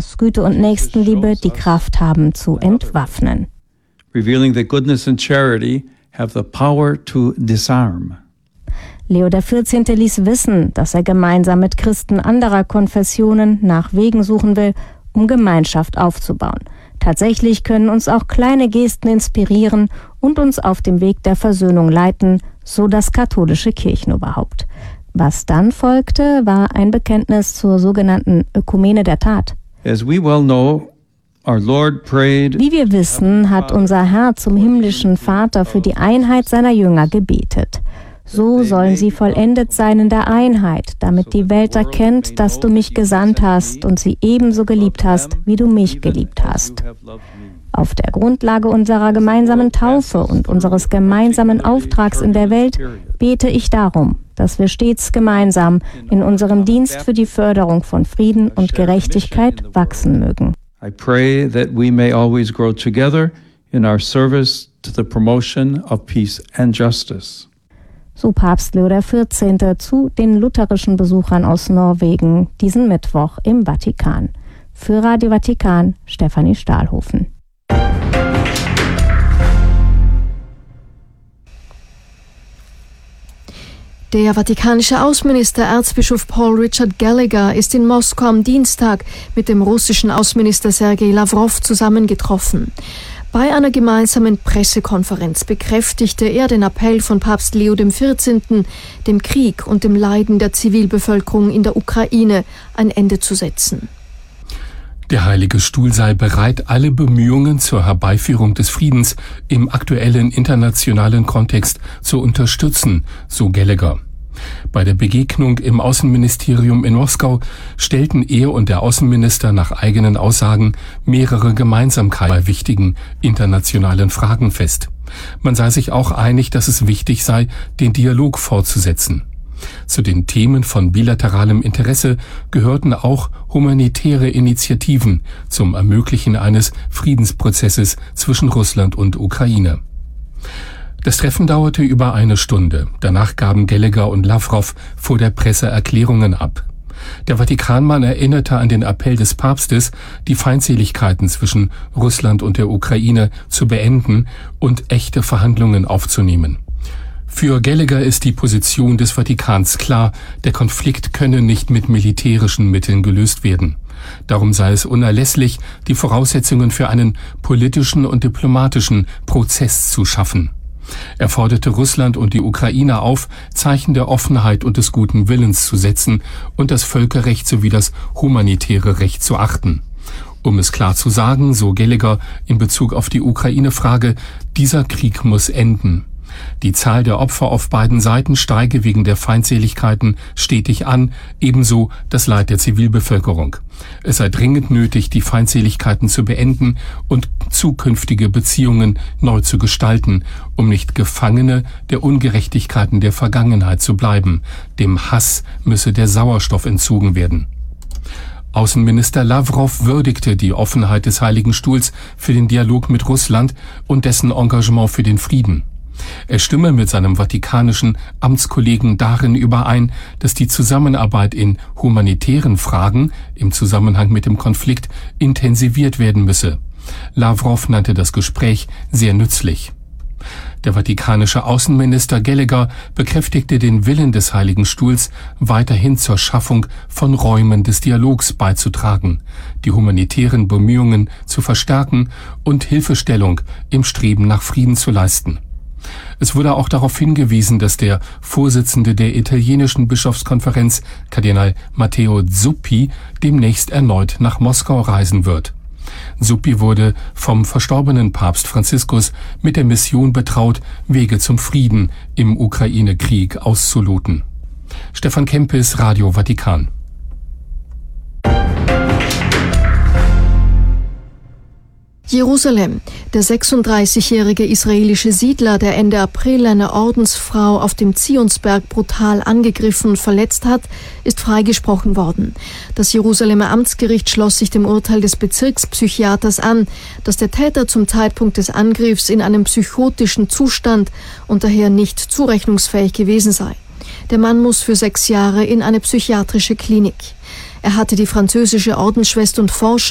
dass Güte und Nächstenliebe die Kraft haben zu entwaffnen. Revealing that goodness and charity have the power to disarm. Leo XIV. Ließ wissen, dass er gemeinsam mit Christen anderer Konfessionen nach Wegen suchen will, um Gemeinschaft aufzubauen. Tatsächlich können uns auch kleine Gesten inspirieren und uns auf dem Weg der Versöhnung leiten, so das katholische Kirchenoberhaupt. Was dann folgte, war ein Bekenntnis zur sogenannten Ökumene der Tat. As we well know, our Lord prayed. Wie wir wissen, hat unser Herr zum himmlischen Vater für die Einheit seiner Jünger gebetet. So sollen sie vollendet sein in der Einheit, damit die Welt erkennt, dass du mich gesandt hast und sie ebenso geliebt hast, wie du mich geliebt hast. Auf der Grundlage unserer gemeinsamen Taufe und unseres gemeinsamen Auftrags in der Welt bete ich darum, dass wir stets gemeinsam in unserem Dienst für die Förderung von Frieden und Gerechtigkeit wachsen mögen. I pray that we may always grow together in our service to the promotion of peace and justice. So Papst Leo XIV. Zu den lutherischen Besuchern aus Norwegen diesen Mittwoch im Vatikan. Für Radio Vatikan, Stefanie Stahlhofen. Der vatikanische Außenminister Erzbischof Paul Richard Gallagher ist in Moskau am Dienstag mit dem russischen Außenminister Sergei Lavrov zusammengetroffen. Bei einer gemeinsamen Pressekonferenz bekräftigte er den Appell von Papst Leo XIV., dem Krieg und dem Leiden der Zivilbevölkerung in der Ukraine ein Ende zu setzen. Der Heilige Stuhl sei bereit, alle Bemühungen zur Herbeiführung des Friedens im aktuellen internationalen Kontext zu unterstützen, so Gallagher. Bei der Begegnung im Außenministerium in Moskau stellten er und der Außenminister nach eigenen Aussagen mehrere Gemeinsamkeiten bei wichtigen internationalen Fragen fest. Man sei sich auch einig, dass es wichtig sei, den Dialog fortzusetzen. Zu den Themen von bilateralem Interesse gehörten auch humanitäre Initiativen zum Ermöglichen eines Friedensprozesses zwischen Russland und Ukraine. Das Treffen dauerte über eine Stunde. Danach gaben Gallagher und Lavrov vor der Presse Erklärungen ab. Der Vatikanmann erinnerte an den Appell des Papstes, die Feindseligkeiten zwischen Russland und der Ukraine zu beenden und echte Verhandlungen aufzunehmen. Für Gallagher ist die Position des Vatikans klar, der Konflikt könne nicht mit militärischen Mitteln gelöst werden. Darum sei es unerlässlich, die Voraussetzungen für einen politischen und diplomatischen Prozess zu schaffen. Er forderte Russland und die Ukraine auf, Zeichen der Offenheit und des guten Willens zu setzen und das Völkerrecht sowie das humanitäre Recht zu achten. Um es klar zu sagen, so Gallagher in Bezug auf die Ukraine-Frage, dieser Krieg muss enden. Die Zahl der Opfer auf beiden Seiten steige wegen der Feindseligkeiten stetig an, ebenso das Leid der Zivilbevölkerung. Es sei dringend nötig, die Feindseligkeiten zu beenden und zukünftige Beziehungen neu zu gestalten, um nicht Gefangene der Ungerechtigkeiten der Vergangenheit zu bleiben. Dem Hass müsse der Sauerstoff entzogen werden. Außenminister Lavrov würdigte die Offenheit des Heiligen Stuhls für den Dialog mit Russland und dessen Engagement für den Frieden. Er stimme mit seinem vatikanischen Amtskollegen darin überein, dass die Zusammenarbeit in humanitären Fragen im Zusammenhang mit dem Konflikt intensiviert werden müsse. Lavrov nannte das Gespräch sehr nützlich. Der vatikanische Außenminister Gallagher bekräftigte den Willen des Heiligen Stuhls, weiterhin zur Schaffung von Räumen des Dialogs beizutragen, die humanitären Bemühungen zu verstärken und Hilfestellung im Streben nach Frieden zu leisten. Es wurde auch darauf hingewiesen, dass der Vorsitzende der italienischen Bischofskonferenz, Kardinal Matteo Zuppi, demnächst erneut nach Moskau reisen wird. Zuppi wurde vom verstorbenen Papst Franziskus mit der Mission betraut, Wege zum Frieden im Ukraine-Krieg auszuloten. Stefan Kempis, Radio Vatikan. Jerusalem. Der 36-jährige israelische Siedler, der Ende April eine Ordensfrau auf dem Zionsberg brutal angegriffen und verletzt hat, ist freigesprochen worden. Das Jerusalemer Amtsgericht schloss sich dem Urteil des Bezirkspsychiaters an, dass der Täter zum Zeitpunkt des Angriffs in einem psychotischen Zustand und daher nicht zurechnungsfähig gewesen sei. Der Mann muss für 6 Jahre in eine psychiatrische Klinik. Er hatte die französische Ordensschwester und Forscher